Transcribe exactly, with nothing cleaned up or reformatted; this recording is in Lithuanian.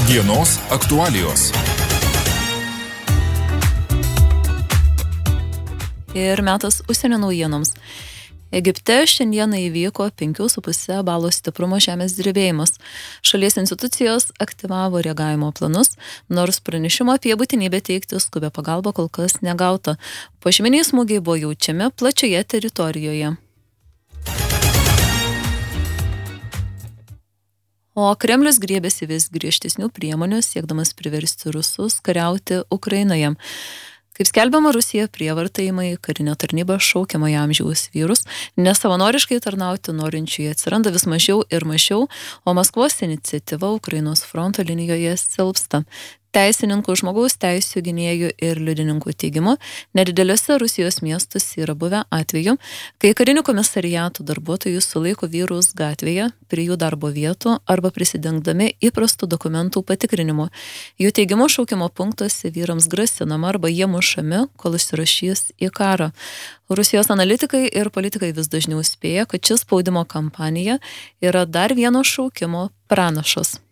Dienos aktualijos. Ir metas užsienio naujienoms. Egipte šiandieną įvyko penkių su puse balo stiprumo žemės drebėjimas. Šalies institucijos aktyvavo reagavimo planus, nors pranešimo apie būtinybę teikti skubę pagalbą kol kas negauta. Požeminiai smūgiai buvo jaučiami plačioje teritorijoje. O Kremlius griebėsi vis griežtesnių priemonių, siekdamas priversti rusus kariauti Ukrainoje. Kaip skelbiama, Rusija prievartaimai karinio tarnybą šaukiamojo amžiaus vyrus, nesavanoriškai tarnauti norinčiųjų atsiranda vis mažiau ir mažiau, o Maskvos iniciatyva Ukrainos fronto linijoje silpsta. Teisininkų, žmogaus teisių gynėjų ir liudininkų teigimu, nedideliuose Rusijos miestuose yra buvę atvejų, kai karinių komisariatų darbuotojų sulaiko vyrus gatvėje, prie jų darbo vietų arba prisidengdami įprastų dokumentų patikrinimu. Jų teigimu šaukimo punktuose vyrams grasinama arba jie mušami, kol įsirašys į karą. Rusijos analitikai ir politikai vis dažniau spėja, kad ši spaudimo kampanija yra dar vieno šaukimo pranašas.